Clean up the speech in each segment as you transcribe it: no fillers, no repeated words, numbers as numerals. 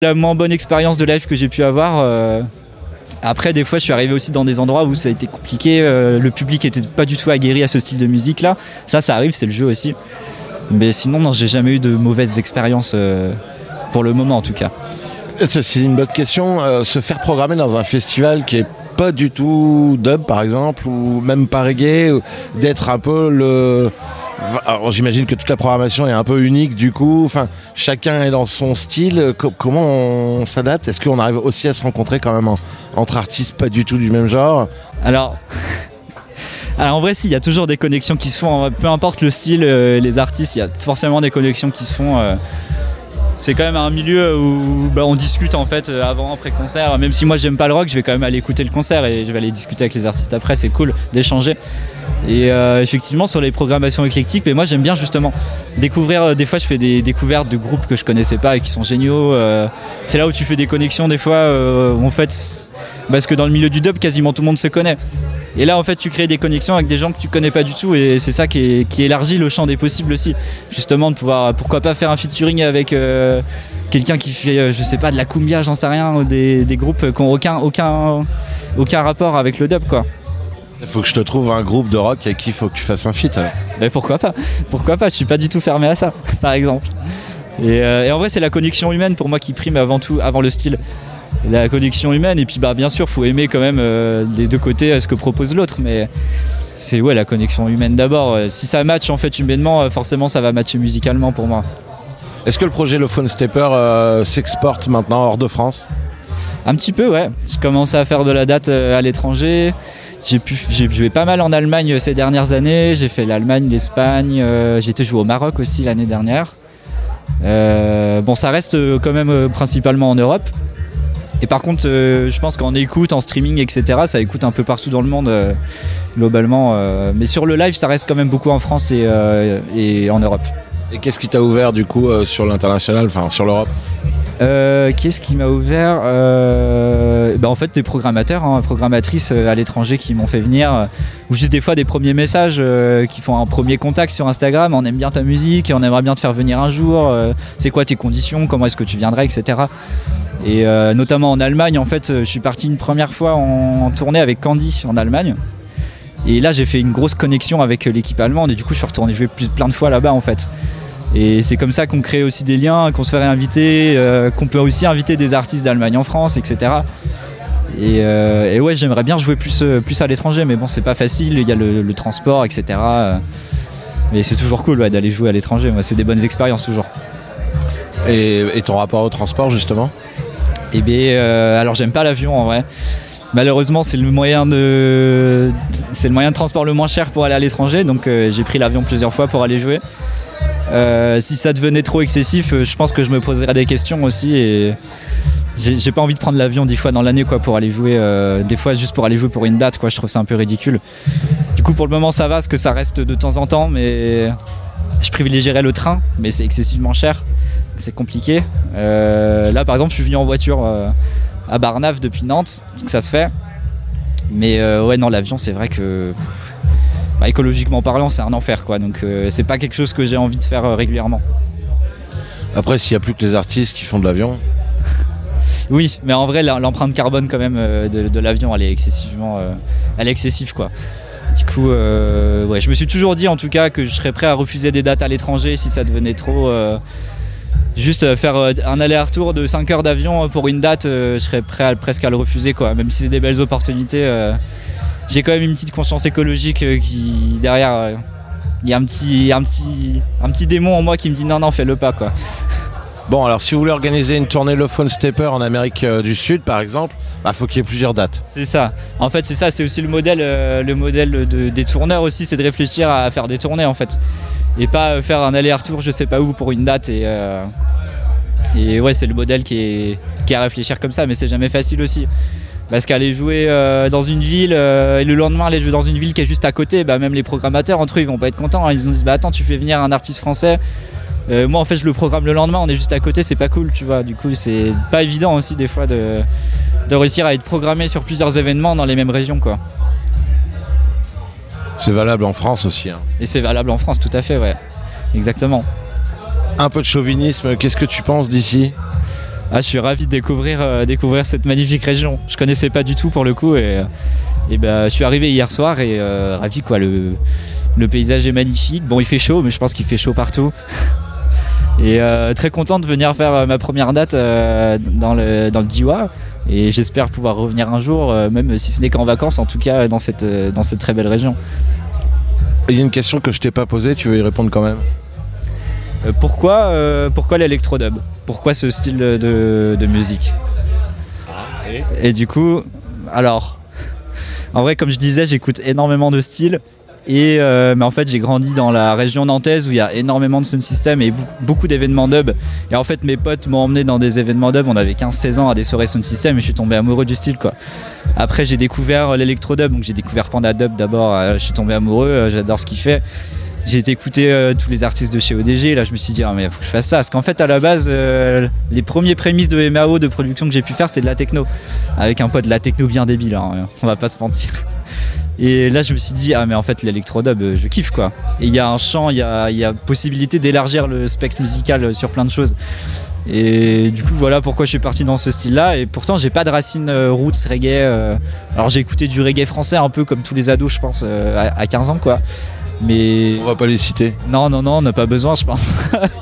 La moins bonne expérience de live que j'ai pu avoir. Après, des fois, je suis arrivé aussi dans des endroits où ça a été compliqué. Le public était pas du tout aguerri à ce style de musique-là. Ça arrive, c'est le jeu aussi. Mais sinon, non, j'ai jamais eu de mauvaises expériences pour le moment, en tout cas. C'est une bonne question. Se faire programmer dans un festival qui est pas du tout dub, par exemple, ou même pas reggae, d'être un peu le... Alors, j'imagine que toute la programmation est un peu unique du coup, enfin, chacun est dans son style. Comment on s'adapte ? Est-ce qu'on arrive aussi à se rencontrer quand même entre artistes pas du tout du même genre ? Alors en vrai, si, il y a toujours des connexions qui se font, peu importe le style, les artistes, il y a forcément des connexions qui se font. C'est quand même un milieu où on discute en fait avant, après concert. Même si moi j'aime pas le rock, je vais quand même aller écouter le concert et je vais aller discuter avec les artistes après. C'est cool d'échanger. Et effectivement sur les programmations éclectiques, mais moi j'aime bien justement découvrir. Des fois je fais des découvertes de groupes que je connaissais pas et qui sont géniaux. C'est là où tu fais des connexions des fois. En fait, parce que dans le milieu du dub, quasiment tout le monde se connaît. Et là en fait tu crées des connexions avec des gens que tu connais pas du tout et c'est ça qui élargit le champ des possibles aussi, justement de pouvoir, pourquoi pas faire un featuring avec quelqu'un qui fait je sais pas de la cumbia, j'en sais rien, ou des groupes qui ont aucun rapport avec le dub quoi. Il faut que je te trouve un groupe de rock avec qui il faut que tu fasses un feat alors. Mais pourquoi pas, je suis pas du tout fermé à ça par exemple. Et en vrai c'est la connexion humaine pour moi qui prime avant tout, avant le style. La connexion humaine et puis bien sûr faut aimer quand même les deux côtés ce que propose l'autre, mais c'est la connexion humaine d'abord. Si ça match en fait humainement, forcément ça va matcher musicalement pour moi. Est-ce que le projet Le Phone Stepper s'exporte maintenant hors de France ? Un petit peu, ouais. J'ai commencé à faire de la date à l'étranger. J'ai joué pas mal en Allemagne ces dernières années. J'ai fait l'Allemagne, l'Espagne. J'ai été joué au Maroc aussi l'année dernière. Ça reste quand même principalement en Europe. Et par contre, je pense qu'en écoute, en streaming, etc., ça écoute un peu partout dans le monde, globalement. Mais sur le live, ça reste quand même beaucoup en France et en Europe. Et qu'est-ce qui t'a ouvert, du coup, sur l'international, enfin, sur l'Europe ? Qu'est-ce qui m'a ouvert en fait, des programmateurs, programmatrices à l'étranger qui m'ont fait venir, ou juste des fois des premiers messages qui font un premier contact sur Instagram. On aime bien ta musique et on aimerait bien te faire venir un jour. C'est quoi tes conditions ? Comment est-ce que tu viendrais, etc. Et notamment en Allemagne, en fait, je suis parti une première fois en tournée avec Candy en Allemagne. Et là, j'ai fait une grosse connexion avec l'équipe allemande et du coup, je suis retourné jouer plein de fois là-bas, en fait. Et c'est comme ça qu'on crée aussi des liens, qu'on se fait réinviter, qu'on peut aussi inviter des artistes d'Allemagne en France, etc. Et ouais, j'aimerais bien jouer plus à l'étranger, mais bon, c'est pas facile, il y a le transport, etc. Mais c'est toujours cool d'aller jouer à l'étranger, moi, c'est des bonnes expériences toujours. Et ton rapport au transport, justement ? Eh bien, alors j'aime pas l'avion en vrai. Malheureusement, c'est le moyen de transport le moins cher pour aller à l'étranger, donc j'ai pris l'avion plusieurs fois pour aller jouer. Si ça devenait trop excessif, je pense que je me poserais des questions aussi et j'ai pas envie de prendre l'avion 10 fois dans l'année quoi, pour aller jouer, des fois juste pour aller jouer pour une date quoi, je trouve ça un peu ridicule. Du coup pour le moment ça va parce que ça reste de temps en temps, mais je privilégierais le train, mais c'est excessivement cher, c'est compliqué. Là par exemple je suis venu en voiture à Barnave depuis Nantes, donc ça se fait. Mais l'avion c'est vrai que écologiquement parlant c'est un enfer quoi, donc c'est pas quelque chose que j'ai envie de faire régulièrement. Après s'il n'y a plus que les artistes qui font de l'avion. Oui, mais en vrai l'empreinte carbone quand même de l'avion elle est excessive quoi. Du coup je me suis toujours dit en tout cas que je serais prêt à refuser des dates à l'étranger si ça devenait trop. Juste faire un aller-retour de 5 heures d'avion pour une date, je serais prêt presque à le refuser quoi. Même si c'est des belles opportunités, j'ai quand même une petite conscience écologique qui derrière, il y a un petit démon en moi qui me dit non fais-le pas quoi. Bon alors si vous voulez organiser une tournée Le Phone Stepper en Amérique du Sud par exemple, faut qu'il y ait plusieurs dates. C'est ça. En fait c'est ça, c'est aussi le modèle des tourneurs aussi, c'est de réfléchir à faire des tournées en fait. Et pas faire un aller-retour je sais pas où pour une date et ouais c'est le modèle qui est à réfléchir comme ça, mais c'est jamais facile aussi parce qu'aller jouer dans une ville et le lendemain aller jouer dans une ville qui est juste à côté, même les programmateurs entre eux ils vont pas être contents, ils nous disent attends tu fais venir un artiste français, moi en fait je le programme le lendemain, on est juste à côté, c'est pas cool tu vois, du coup c'est pas évident aussi des fois de réussir à être programmé sur plusieurs événements dans les mêmes régions quoi. C'est valable en France aussi. Et c'est valable en France, tout à fait, ouais. Exactement. Un peu de chauvinisme, qu'est-ce que tu penses d'ici ? Je suis ravi de découvrir cette magnifique région. Je connaissais pas du tout pour le coup et je suis arrivé hier soir et ravi quoi. Le paysage est magnifique. Bon, il fait chaud, mais je pense qu'il fait chaud partout. Et très content de venir faire ma première date dans le Diois. Et j'espère pouvoir revenir un jour, même si ce n'est qu'en vacances, en tout cas dans cette très belle région. Il y a une question que je t'ai pas posée, tu veux y répondre quand même. Pourquoi l'électrodub ? Pourquoi ce style de musique ? Et du coup, alors, en vrai, comme je disais, j'écoute énormément de styles. Mais en fait j'ai grandi dans la région nantaise où il y a énormément de sound system et beaucoup d'événements dub, et en fait mes potes m'ont emmené dans des événements dub, on avait 15-16 ans à des soirées sound system et je suis tombé amoureux du style quoi. Après j'ai découvert l'électro-dub, donc j'ai découvert Panda Dub d'abord, je suis tombé amoureux, j'adore ce qu'il fait. J'ai été écouter tous les artistes de chez ODG, et là je me suis dit mais il faut que je fasse ça, parce qu'en fait à la base les premiers prémices de MAO de production que j'ai pu faire c'était de la techno, avec un pote de la techno bien débile, hein, on va pas se mentir. Et là je me suis dit mais en fait l'électro-dub je kiffe quoi. Et il y a un champ, il y a possibilité d'élargir le spectre musical sur plein de choses. Et du coup voilà pourquoi je suis parti dans ce style là. Et pourtant j'ai pas de racines roots reggae, alors j'ai écouté du reggae français un peu comme tous les ados je pense à 15 ans quoi. Mais on va pas les citer. Non, on n'a pas besoin je pense.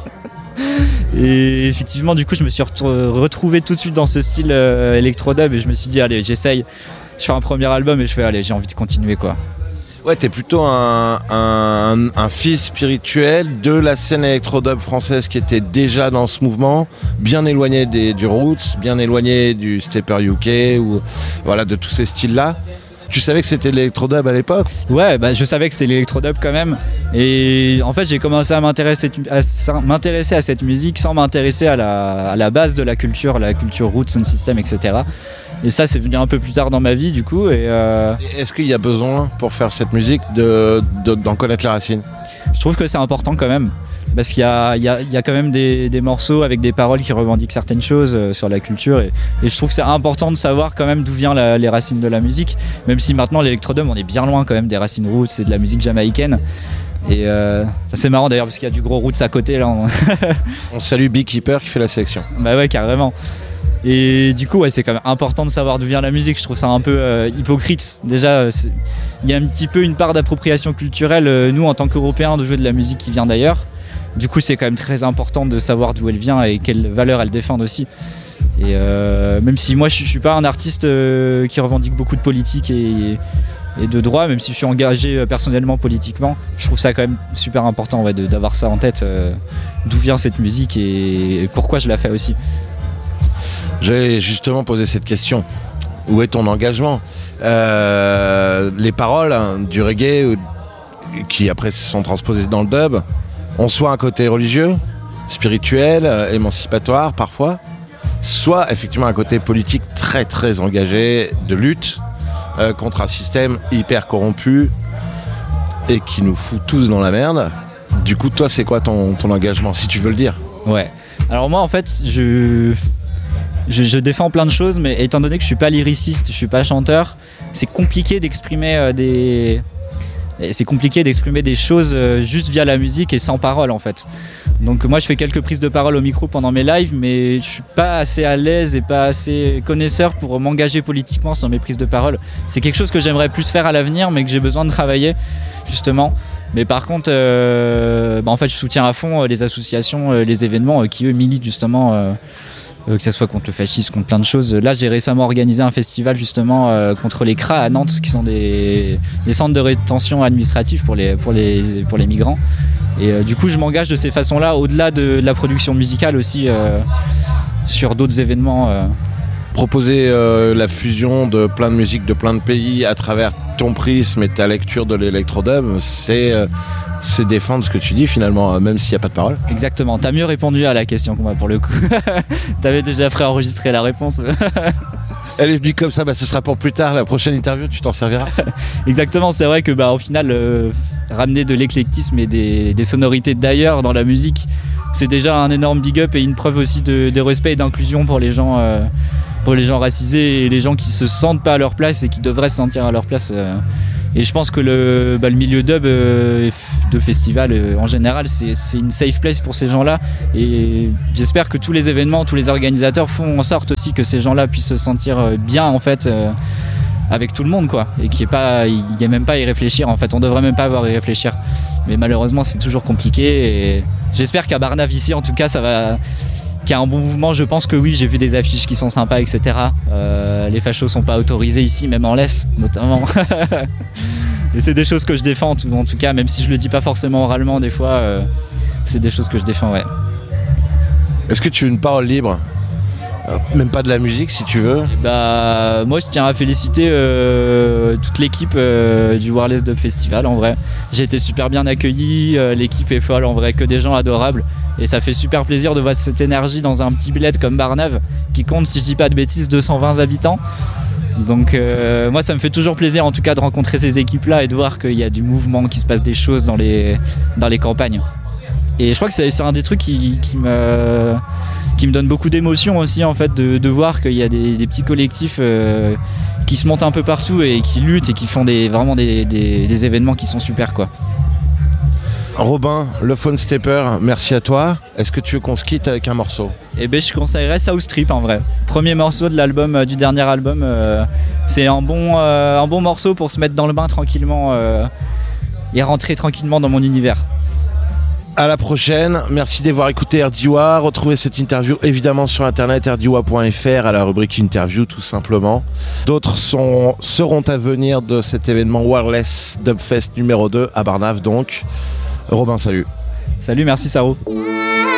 Et effectivement du coup je me suis retrouvé tout de suite dans ce style électro-dub et je me suis dit allez j'essaye. Je fais un premier album et je fais allez j'ai envie de continuer quoi. Ouais, t'es plutôt un fils spirituel de la scène électro-dub française qui était déjà dans ce mouvement, bien éloigné du roots, bien éloigné du stepper UK ou voilà de tous ces styles là. Tu savais que c'était l'électro-dub à l'époque ? Ouais, je savais que c'était l'électro-dub quand même. Et en fait, j'ai commencé à m'intéresser à cette musique sans m'intéresser à la base de la culture roots, sound system, etc. Et ça, c'est venu un peu plus tard dans ma vie, du coup. Est-ce qu'il y a besoin, pour faire cette musique, d'en connaître les racines ? Je trouve que c'est important quand même. Parce qu'il y a quand même des morceaux avec des paroles qui revendiquent certaines choses sur la culture. Et je trouve que c'est important de savoir quand même d'où viennent les racines de la musique. Même si maintenant, l'électrodub, on est bien loin quand même des racines roots et de la musique jamaïcaine. Et ça c'est marrant d'ailleurs parce qu'il y a du gros roots à côté là. On salue Beekeeper qui fait la sélection. Bah ouais, carrément. Et du coup, ouais, c'est quand même important de savoir d'où vient la musique. Je trouve ça un peu hypocrite. Déjà, il y a un petit peu une part d'appropriation culturelle, nous en tant qu'Européens, de jouer de la musique qui vient d'ailleurs. Du coup, c'est quand même très important de savoir d'où elle vient et quelles valeurs elle défend aussi. Et même si moi, je suis pas un artiste qui revendique beaucoup de politique et de droit, même si je suis engagé personnellement politiquement, je trouve ça quand même super important d'avoir ça en tête, d'où vient cette musique et pourquoi je la fais aussi. J'ai justement posé cette question. Où est ton engagement ? Les paroles du reggae, qui après se sont transposées dans le dub, ont soit un côté religieux, spirituel, émancipatoire parfois, soit effectivement un côté politique très très engagé de lutte contre un système hyper corrompu et qui nous fout tous dans la merde. Du coup, toi, c'est quoi ton engagement, si tu veux le dire ? Ouais. Alors moi, en fait, je défends plein de choses, mais étant donné que je suis pas lyriciste, je suis pas chanteur, c'est compliqué d'exprimer des choses juste via la musique et sans parole en fait. Donc moi je fais quelques prises de parole au micro pendant mes lives, mais je suis pas assez à l'aise et pas assez connaisseur pour m'engager politiquement sur mes prises de parole. C'est quelque chose que j'aimerais plus faire à l'avenir, mais que j'ai besoin de travailler justement. Mais par contre, en fait je soutiens à fond les associations, les événements qui eux militent justement que ça soit contre le fascisme, contre plein de choses. Là, j'ai récemment organisé un festival justement contre les CRA à Nantes, qui sont des centres de rétention administrative pour les migrants. Et du coup, je m'engage de ces façons-là, au-delà de la production musicale aussi, sur d'autres événements. Proposer la fusion de plein de musiques de plein de pays à travers ton prisme et ta lecture de l'électrodub, c'est défendre ce que tu dis finalement, même s'il n'y a pas de parole. Exactement, t'as mieux répondu à la question que moi pour le coup. T'avais déjà préenregistré la réponse. Elle est venue comme ça, ce sera pour plus tard, la prochaine interview, tu t'en serviras. Exactement, c'est vrai que au final, ramener de l'éclectisme et des sonorités d'ailleurs dans la musique, c'est déjà un énorme big up et une preuve aussi de respect et d'inclusion pour les gens racisés et les gens qui se sentent pas à leur place et qui devraient se sentir à leur place. Et je pense que le milieu dub de festival en général, c'est une safe place pour ces gens-là, et j'espère que tous les événements, tous les organisateurs font en sorte aussi que ces gens-là puissent se sentir bien en fait avec tout le monde, quoi, et qu'il n'y ait même pas à y réfléchir. En fait, on devrait même pas avoir à y réfléchir, mais malheureusement c'est toujours compliqué, et j'espère qu'à Barnave ici en tout cas ça va, qu'il y a un bon mouvement. Je pense que oui, j'ai vu des affiches qui sont sympas, etc. Les fachos sont pas autorisés ici, même en laisse notamment. Et c'est des choses que je défends en tout cas, même si je le dis pas forcément oralement des fois, c'est des choses que je défends, ouais. Est-ce que tu as une parole libre ? Même pas de la musique si tu veux. Bah, moi je tiens à féliciter toute l'équipe du Wireless Dub Festival en vrai. J'ai été super bien accueilli, l'équipe est folle en vrai, que des gens adorables. Et ça fait super plaisir de voir cette énergie dans un petit bled comme Barnave qui compte, si je dis pas de bêtises, 220 habitants. Donc moi ça me fait toujours plaisir en tout cas de rencontrer ces équipes-là et de voir qu'il y a du mouvement, qu'il se passe des choses dans les campagnes. Et je crois que c'est un des trucs qui me donne beaucoup d'émotion aussi en fait, de voir qu'il y a des petits collectifs qui se montent un peu partout et qui luttent et qui font vraiment des événements qui sont super, quoi. Robin, le Phone Stepper, merci à toi. Est-ce que tu veux qu'on se quitte avec un morceau ? Eh ben je conseillerais South Strip en vrai. Premier morceau de l'album, du dernier album. C'est un bon morceau pour se mettre dans le bain tranquillement et rentrer tranquillement dans mon univers. À la prochaine, merci d'avoir écouté RDWA. Retrouvez cette interview évidemment sur internet rdwa.fr à la rubrique interview tout simplement. D'autres seront à venir de cet événement Wireless Dubfest numéro 2 à Barnave donc. Robin, salut. Salut, merci Saro.